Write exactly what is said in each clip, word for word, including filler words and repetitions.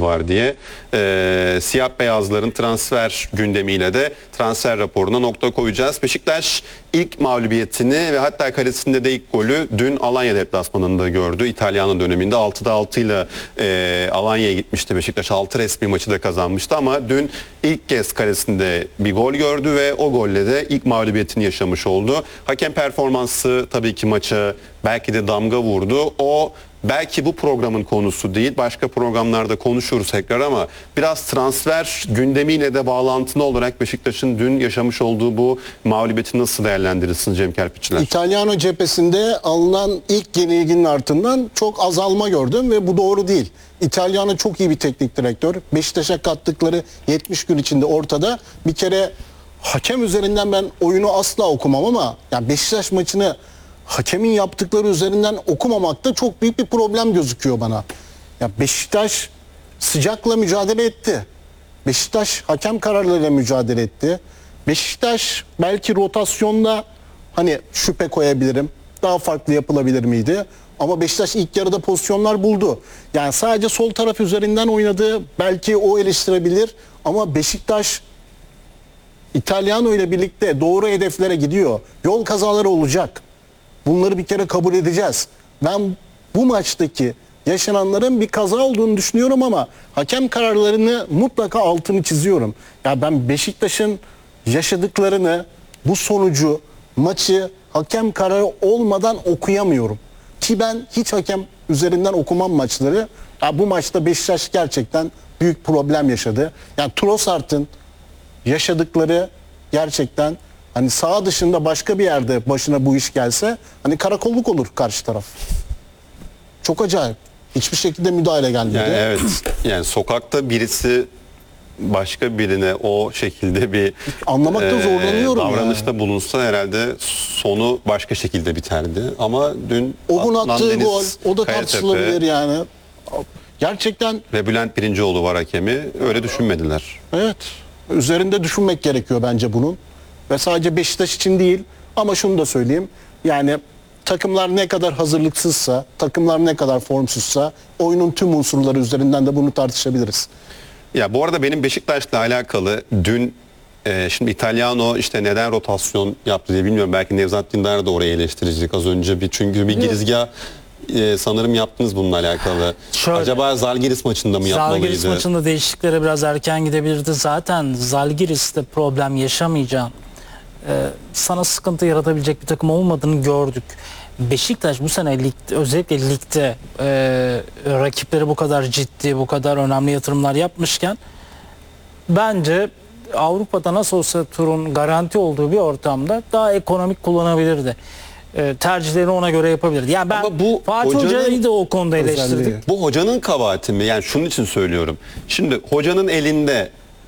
var diye. Ee, siyah beyazların transfer gündemiyle de transfer raporuna nokta koyacağız. Beşiktaş ilk mağlubiyetini ve hatta kalesinde de ilk golü dün Alanya deplasmanında gördü. İtalyan döneminde altıda altı ile e, Alanya'ya gitmişti Beşiktaş. altı resmi maçı da kazanmıştı ama dün ilk kez kalesinde bir gol gördü ve o golle de ilk mağlubiyetini yaşamış oldu. Hakem performansı tabii ki maça belki de damga vurdu. O belki bu programın konusu değil, başka programlarda konuşuruz tekrar ama biraz transfer gündemiyle de bağlantılı olarak Beşiktaş'ın dün yaşamış olduğu bu mağlubiyeti nasıl değerlendirirsiniz Cem Kerpiççiler? İtalyan cephesinde alınan ilk yenilginin ardından çok azalma gördüm ve bu doğru değil. İtalyan çok iyi bir teknik direktör. Beşiktaş'a kattıkları yetmiş gün içinde ortada. Bir kere hakem üzerinden ben oyunu asla okumam ama yani Beşiktaş maçını hakemin yaptıkları üzerinden okumamakta çok büyük bir problem gözüküyor bana. Ya Beşiktaş sıcakla mücadele etti. Beşiktaş hakem kararlarıyla mücadele etti. Beşiktaş belki rotasyonda hani şüphe koyabilirim. Daha farklı yapılabilir miydi? Ama Beşiktaş ilk yarıda pozisyonlar buldu. Yani sadece sol taraf üzerinden oynadı. Belki o eleştirebilir. Ama Beşiktaş İtalyano ile birlikte doğru hedeflere gidiyor. Yol kazaları olacak. Bunları bir kere kabul edeceğiz. Ben bu maçtaki yaşananların bir kaza olduğunu düşünüyorum ama hakem kararlarını mutlaka altını çiziyorum. Ya ben Beşiktaş'ın yaşadıklarını, bu sonucu, maçı hakem kararı olmadan okuyamıyorum. Ki ben hiç hakem üzerinden okumam maçları. Ya bu maçta Beşiktaş gerçekten büyük problem yaşadı. Yani Trossard'ın yaşadıkları gerçekten hani sağ dışında başka bir yerde başına bu iş gelse hani karakolluk olur karşı taraf. Çok acayip. Hiçbir şekilde müdahale gelmedi. Yani evet. Yani sokakta birisi başka birine o şekilde bir anlamakta e, zorlanıyorum. Davranışta yani bulunsa herhalde sonu başka şekilde biterdi. Ama dün Ogun attığı gol o da tartışılabilir yani. Gerçekten. Ve Bülent Birincioğlu var hakemi. Öyle düşünmediler. Evet. Üzerinde düşünmek gerekiyor bence bunun. Ve sadece Beşiktaş için değil ama şunu da söyleyeyim. Yani takımlar ne kadar hazırlıksızsa, takımlar ne kadar formsuzsa oyunun tüm unsurları üzerinden de bunu tartışabiliriz. Ya bu arada benim Beşiktaş'la alakalı dün e, şimdi İtalyano işte neden rotasyon yaptı diye bilmiyorum. Belki Nevzat Dindar da orayı eleştirecek az önce. bir Çünkü bir girizgah e, sanırım yaptınız bununla alakalı. Şöyle, acaba Zalgiris maçında mı yapmalıydı? Zalgiris maçında değişikliklere biraz erken gidebilirdi. Zaten Zalgiris'te problem yaşamayacağın, e, sana sıkıntı yaratabilecek bir takım olmadığını gördük. Beşiktaş bu sene lig, özellikle ligde e, rakipleri bu kadar ciddi, bu kadar önemli yatırımlar yapmışken bence Avrupa'da nasıl olsa turun garanti olduğu bir ortamda daha ekonomik kullanabilirdi. E, tercihlerini ona göre yapabilirdi. Yani ben ama bu Fatih Hoca'yı da o konuda eleştirdik. Bu hocanın kabahati mi? Yani şunun için söylüyorum. Şimdi hocanın elinde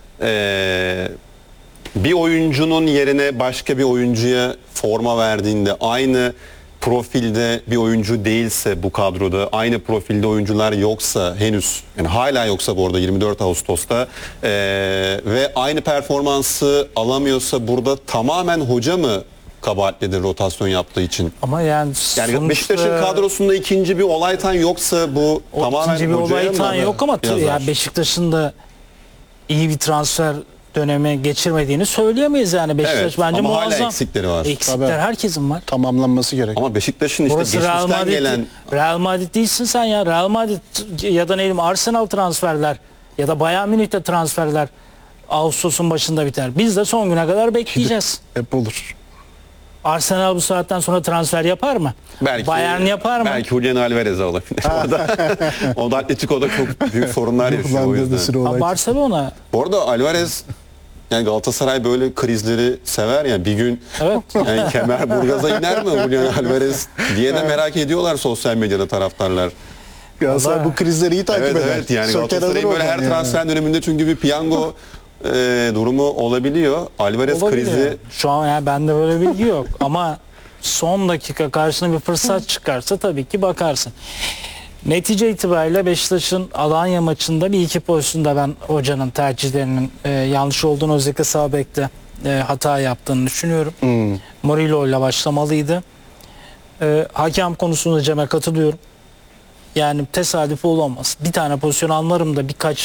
e, bir oyuncunun yerine başka bir oyuncuya forma verdiğinde aynı profilde bir oyuncu değilse bu kadroda, aynı profilde oyuncular yoksa henüz, yani hala yoksa bu arada yirmi dört Ağustos'ta ee, ve aynı performansı alamıyorsa burada tamamen hoca mı kabahatlidir rotasyon yaptığı için? Ama yani, yani sonuçta Beşiktaş'ın kadrosunda ikinci bir Olaytan yoksa bu o tamamen ikinci bir Olaytan yok ama ya Beşiktaş'ın da iyi bir transfer dönemi geçirmediğini söyleyemeyiz yani. Beşiktaş evet, bence ama muazzam. hala eksikleri var. Eksikler Tabii. Herkesin var. Tamamlanması gerek. Ama Beşiktaş'ın işte Burası Real geçmişten Madrid, gelen... Real Madrid değilsin sen ya. Real Madrid ya da neyim Arsenal transferler ya da Bayern Münih'te transferler Ağustos'un başında biter. Biz de son güne kadar bekleyeceğiz. Hep olur. Arsenal bu saatten sonra transfer yapar mı? Belki, Bayern yapar mı? Belki Julian Alvarez alabilir. o da, o da Atletico'da çok büyük sorunlar yaşıyor o yüzden. Ha, Barcelona. Bu arada Alvarez, yani Galatasaray böyle krizleri sever ya, bir gün evet. yani Kemerburgaz'a iner mi Julian Alvarez diye de merak ediyorlar sosyal medyada taraftarlar. Galatasaray bu krizleri iyi takip evet, eder. Evet yani Galatasaray'ın böyle her transfer yani. döneminde çünkü bir piyango e, durumu olabiliyor. Alvarez olabiliyor. krizi. Şu an yani bende böyle bilgi yok ama son dakika karşına bir fırsat çıkarsa tabii ki bakarsın. Netice itibariyle Beşiktaş'ın Alanya maçında bir iki pozisyonda ben hocanın tercihlerinin e, yanlış olduğunu, özellikle sağ bekte e, hata yaptığını düşünüyorum. Hmm. Murillo ile başlamalıydı. E, hakem konusunda Cem'e katılıyorum. Yani tesadüf olamaz. Bir tane pozisyon anlarım da birkaç